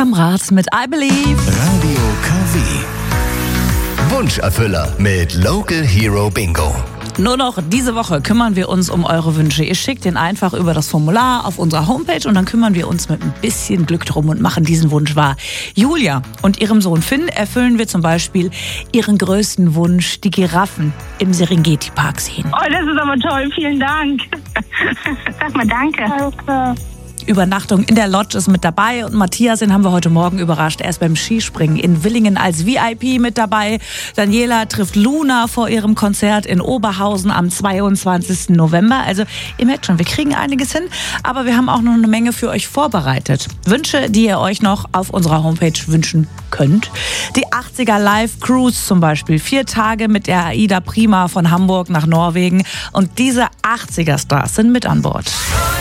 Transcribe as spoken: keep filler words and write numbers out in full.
Kamrat mit I Believe. Radio K W. Wunscherfüller mit Local Hero Bingo. Nur noch diese Woche kümmern wir uns um eure Wünsche. Ihr schickt den einfach über das Formular auf unserer Homepage und dann kümmern wir uns mit ein bisschen Glück drum und machen diesen Wunsch wahr. Julia und ihrem Sohn Finn erfüllen wir zum Beispiel ihren größten Wunsch, die Giraffen im Serengeti-Park sehen. Oh, das ist aber toll. Vielen Dank. Sag mal danke. Danke. Übernachtung in der Lodge ist mit dabei und Matthias, den haben wir heute Morgen überrascht. Er ist beim Skispringen in Willingen als V I P mit dabei. Daniela trifft Luna vor ihrem Konzert in Oberhausen am zweiundzwanzigsten November. Also ihr merkt schon, wir kriegen einiges hin, aber wir haben auch noch eine Menge für euch vorbereitet. Wünsche, die ihr euch noch auf unserer Homepage wünschen könnt. Die achtziger Live Cruise zum Beispiel. Vier Tage mit der AIDA Prima von Hamburg nach Norwegen. Und diese achtziger Stars sind mit an Bord.